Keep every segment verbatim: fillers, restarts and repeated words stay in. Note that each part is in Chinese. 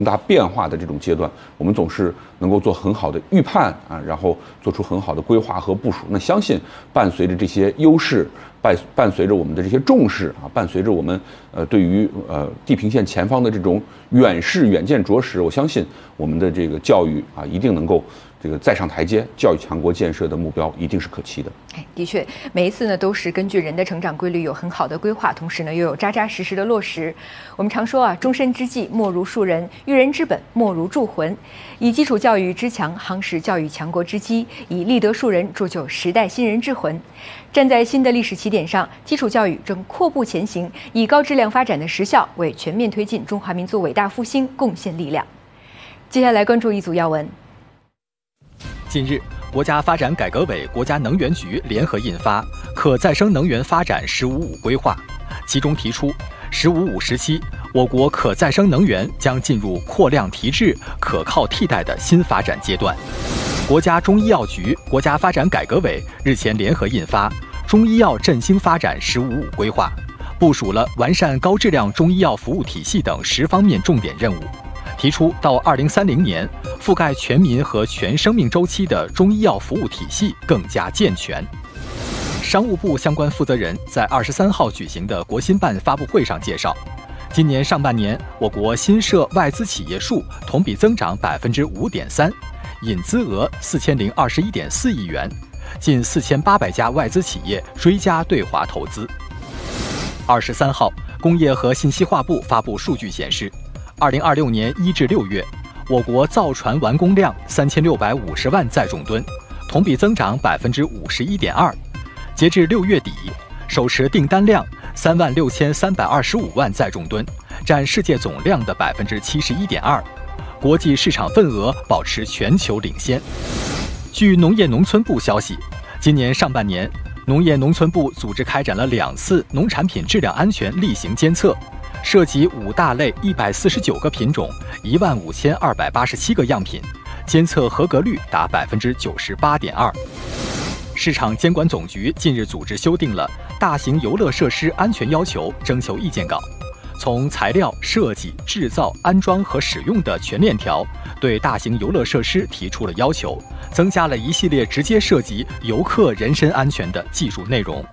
大变化的这种阶段，我们总是能够做很好的预判啊，然后做出很好的规划和部署。那相信伴随着这些优势，伴伴随着我们的这些重视啊，伴随着我们呃对于呃地平线前方的这种远视、远见卓识，我相信我们的这个教育啊，一定能够这个再上台阶，教育强国建设的目标一定是可期的。 哎，的确，每一次呢都是根据人的成长规律有很好的规划，同时呢又有扎扎实实的落实。我们常说啊，终身之计莫如树人，育人之本莫如铸魂。以基础教育之强夯实教育强国之基，以立德树人铸就时代新人之魂。站在新的历史起点上，基础教育正阔步前行，以高质量发展的实效为全面推进中华民族伟大复兴贡献力量。接下来关注一组要闻。 近日，国家发展改革委、国家能源局联合印发《可再生能源发展“十五五”规划》，其中提出，“十五五”时期，我国可再生能源将进入扩量提质、可靠替代的新发展阶段。国家中医药局、国家发展改革委日前联合印发《中医药振兴发展“十五五”规划》，部署了完善高质量中医药服务体系等十方面重点任务。提出到二零三零年，覆盖全民和全生命周期的中医药服务体系更加健全。商务部相关负责人在二十三号举行的国新办发布会上介绍，今年上半年，我国新设外资企业数同比增长百分之五点三，引资额四千零二十一点四亿元，近四千八百家外资企业追加对华投资。二十三号，工业和信息化部发布数据显示，二零二六年一至六月，我国造船完工量三千六百五十万载重吨，同比增长百分之五十一点二。截至六月底，手持订单量三万六千三百二十五万载重吨，占世界总量的百分之七十一点二，国际市场份额保持全球领先。据农业农村部消息，今年上半年，农业农村部组织开展了两次农产品质量安全例行监测。涉及五大类一百四十九个品种，一万五千二百八十七个样品，监测合格率达百分之九十八点二。市场监管总局近日组织修订了《大型游乐设施安全要求》征求意见稿，从材料、设计、制造、安装和使用的全链条，对大型游乐设施提出了要求，增加了一系列直接涉及游客人身安全的技术内容。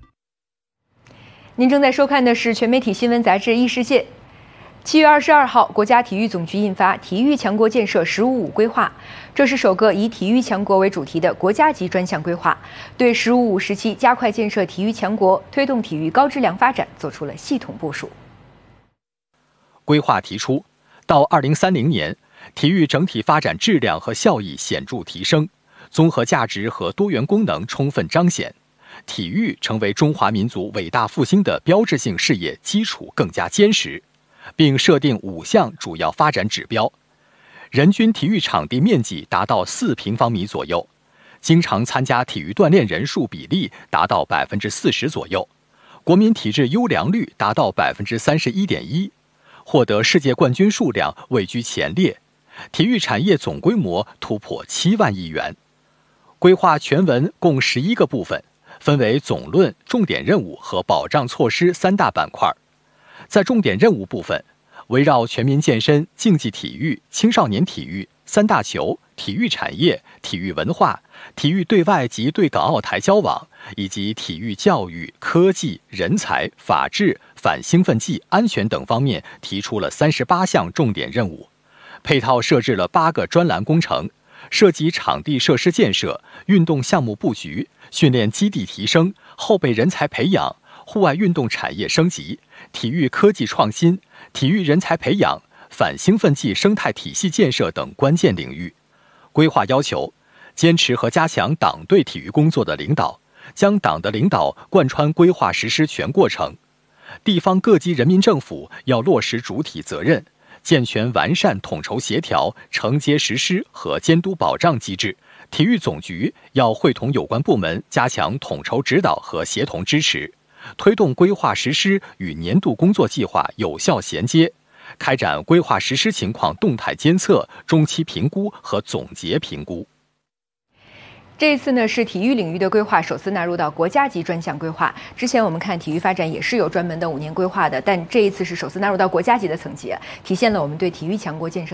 您正在收看的是全媒体新闻杂志《异世界》。七月二十二号，国家体育总局印发《体育强国建设“十五五”规划》，这是首个以体育强国为主题的国家级专项规划，对“十五五”时期加快建设体育强国、推动体育高质量发展做出了系统部署。 规划提出，到二零三零年，体育整体发展质量和效益显著提升，综合价值和多元功能充分彰显。体育成为中华民族伟大复兴的标志性事业基础更加坚实，并设定五项主要发展指标：人均体育场地面积达到四平方米左右，经常参加体育锻炼人数比例达到百分之四十左右，国民体质优良率达到百分之三十一点一，获得世界冠军数量位居前列，体育产业总规模突破七万亿元。规划全文共十一个部分，分为总论、重点任务和保障措施三大板块。在重点任务部分，围绕全民健身、竞技体育、青少年体育、三大球、体育产业、体育文化、体育对外及对港澳台交往，以及体育教育、科技、人才、法治、反兴奋剂、安全等方面提出了三十八项重点任务，配套设置了八个专栏工程，涉及场地设施建设、运动项目布局、训练基地提升、后备人才培养、户外运动产业升级、体育科技创新、体育人才培养、反兴奋剂生态体系建设等关键领域。规划要求，坚持和加强党对体育工作的领导，将党的领导贯穿规划实施全过程。地方各级人民政府要落实主体责任，健全完善统筹协调、承接实施和监督保障机制。体育总局要会同有关部门加强统筹指导和协同支持，推动规划实施与年度工作计划有效衔接，开展规划实施情况动态监测、中期评估和总结评估。 这一次呢，是体育领域的规划首次纳入到国家级专项规划。之前我们看体育发展也是有专门的五年规划的，但这一次是首次纳入到国家级的层级，体现了我们对体育强国建设